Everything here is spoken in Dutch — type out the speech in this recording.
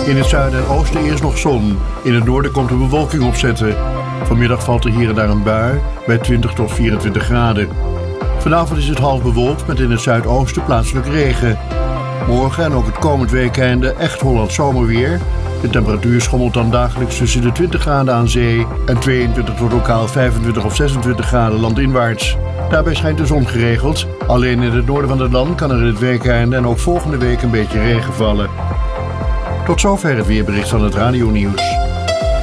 In het zuiden en oosten eerst nog zon. In het noorden komt de bewolking opzetten. Vanmiddag valt er hier en daar een bui bij 20 tot 24 graden. Vanavond is het half bewolkt met in het zuidoosten plaatselijk regen. Morgen en ook het komend weekende echt Hollands zomerweer. De temperatuur schommelt dan dagelijks tussen de 20 graden aan zee en 22 tot lokaal 25 of 26 graden landinwaarts. Daarbij schijnt de zon geregeld. Alleen in het noorden van het land kan er in het weekende en ook volgende week een beetje regen vallen. Tot zover het weerbericht van het Radio Nieuws.